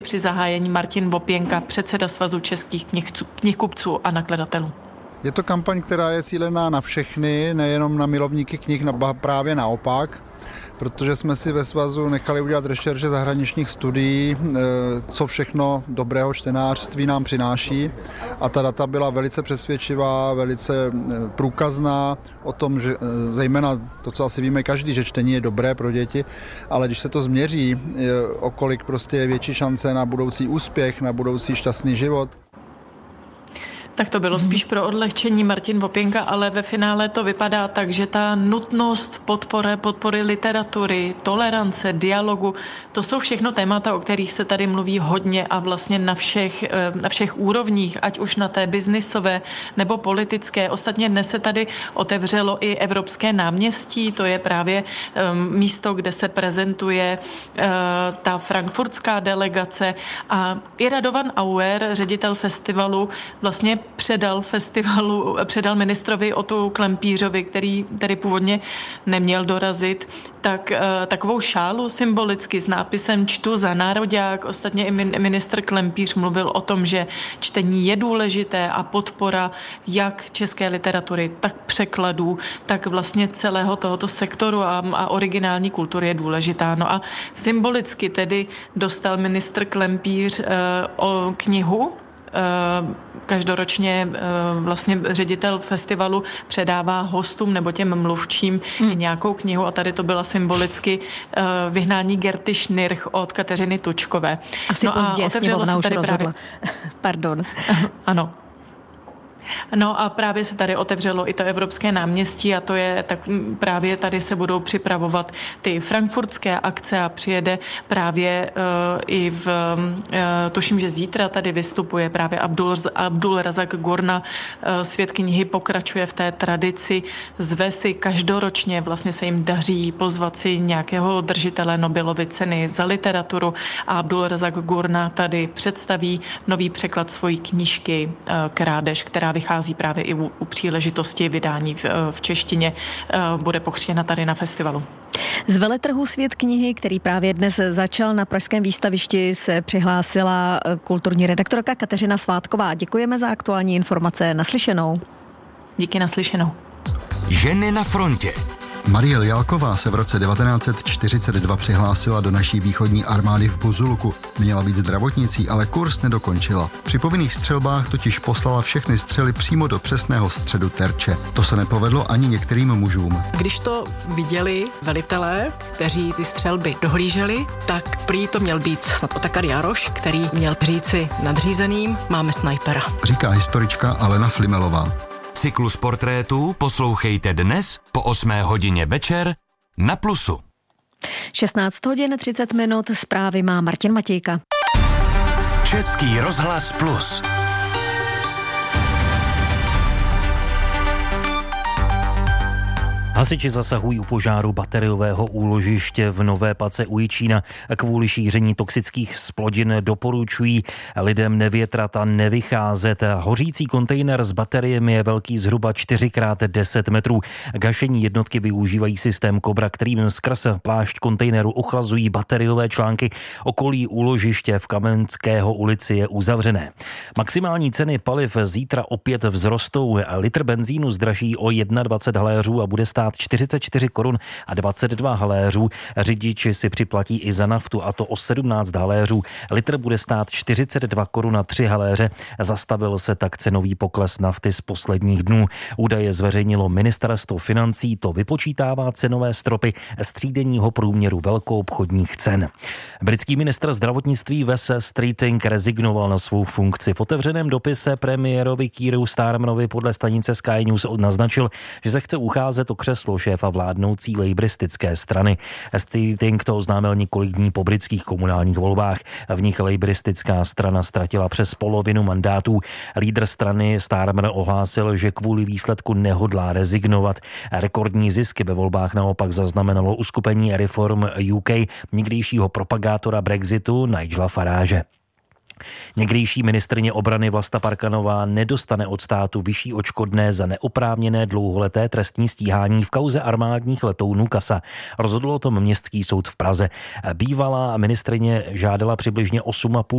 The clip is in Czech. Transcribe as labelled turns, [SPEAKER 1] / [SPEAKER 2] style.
[SPEAKER 1] při zahájení Martin Vopěnka, předseda Svazu českých knihkupců a nakladatelů.
[SPEAKER 2] Je to kampaň, která je cílená na všechny, nejenom na milovníky knih, právě naopak, protože jsme si ve svazu nechali udělat rešerše zahraničních studií, co všechno dobrého čtenářství nám přináší, a ta data byla velice přesvědčivá, velice průkazná o tom, že zejména to, co asi víme každý, že čtení je dobré pro děti, ale když se to změří, o kolik prostě je větší šance na budoucí úspěch, na budoucí šťastný život.
[SPEAKER 1] Tak to bylo spíš pro odlehčení Martin Vopěnka, ale ve finále to vypadá tak, že ta nutnost podpory literatury, tolerance, dialogu, to jsou všechno témata, o kterých se tady mluví hodně a vlastně na všech úrovních, ať už na té biznisové nebo politické. Ostatně dnes se tady otevřelo i Evropské náměstí, to je právě místo, kde se prezentuje ta frankfurtská delegace, a i Radovan Auer, ředitel festivalu, vlastně předal ministrovi Otu Klempířovi, který tady původně neměl dorazit, tak takovou šálu symbolicky s nápisem Čtu za nároďák. Ostatně i ministr Klempíř mluvil o tom, že čtení je důležité a podpora jak české literatury, tak překladů, tak vlastně celého tohoto sektoru a originální kultury je důležitá. No a symbolicky tedy dostal ministr Klempíř o knihu. Každoročně vlastně ředitel festivalu předává hostům nebo těm mluvčím nějakou knihu, a tady to byla symbolicky Vyhnání Gerty Schnirch od Kateřiny Tučkové.
[SPEAKER 3] Asi pozdě, sněmovna už rozhodla. Pardon.
[SPEAKER 1] Ano. No a právě se tady otevřelo i to Evropské náměstí, a to je tak právě tady se budou připravovat ty frankfurtské akce a přijede právě i tuším, že zítra tady vystupuje právě Abdul Razak Gurna. Svět knihy pokračuje v té tradici, zve si každoročně, vlastně se jim daří pozvat si nějakého držitele Nobelovy ceny za literaturu, a Abdul Razak Gurna tady představí nový překlad svojí knížky Krádež, která vychází právě i u příležitosti vydání v češtině, bude pokřtěna tady na festivalu.
[SPEAKER 3] Z veletrhu Svět knihy, který právě dnes začal na pražském výstavišti, se přihlásila kulturní redaktorka Kateřina Svátková. Děkujeme za aktuální informace. Naslyšenou.
[SPEAKER 1] Díky, naslyšenou.
[SPEAKER 4] Ženy na frontě.
[SPEAKER 2] Mariel Jalková se v roce 1942 přihlásila do naší východní armády v Buzulku. Měla být zdravotnicí, ale kurz nedokončila. Při povinných střelbách totiž poslala všechny střely přímo do přesného středu terče. To se nepovedlo ani některým mužům.
[SPEAKER 5] Když to viděli velitelé, kteří ty střelby dohlíželi, tak prý to měl být snad Otakar Jaroš, který měl říci nadřízeným: máme snajpera.
[SPEAKER 2] Říká historička Alena Flimelová.
[SPEAKER 4] Cyklus portrétů poslouchejte dnes po 8 hodině večer na Plusu.
[SPEAKER 3] 16 hodin 30 minut, zprávy má Martin Matějka.
[SPEAKER 4] Český rozhlas Plus.
[SPEAKER 6] Hasiči zasahují u požáru bateriového úložiště v Nové Pace u Jičína. Kvůli šíření toxických splodin doporučují lidem nevětrat a nevycházet. Hořící kontejner s bateriemi je velký zhruba 4x10 metrů. Gašení jednotky využívají systém Kobra, kterým skrz plášť kontejneru ochlazují bateriové články. Okolí úložiště v Kamenského ulici je uzavřené. Maximální ceny paliv zítra opět vzrostou. Litr benzínu zdraží o 21 haléřů a bude stát 44 korun a 22 haléřů. Řidiči si připlatí i za naftu, a to o 17 haléřů. Litr bude stát 42 korun a 3 haléře. Zastavil se tak cenový pokles nafty z posledních dnů. Údaje zveřejnilo ministerstvo financí, to vypočítává cenové stropy z třídenního průměru velkoobchodních cen. Britský ministr zdravotnictví Wes Streeting rezignoval na svou funkci. V otevřeném dopise premiérovi Keiru Starmerovi podle stanice Sky News naznačil, že se chce ucházet o křeslo šéfa vládnoucí lejbristické strany. Streeting to oznámil několik dní po britských komunálních volbách. V nich lejbristická strana ztratila přes polovinu mandátů. Lídr strany Starmer ohlásil, že kvůli výsledku nehodlá rezignovat. Rekordní zisky ve volbách naopak zaznamenalo uskupení Reform UK někdejšího propagátora Brexitu Nigela Farage. Někdejší ministryně obrany Vlasta Parkanová nedostane od státu vyšší odškodné za neoprávněné dlouholeté trestní stíhání v kauze armádních letounů CASA. Rozhodl o tom Městský soud v Praze. Bývalá ministryně žádala přibližně 8,5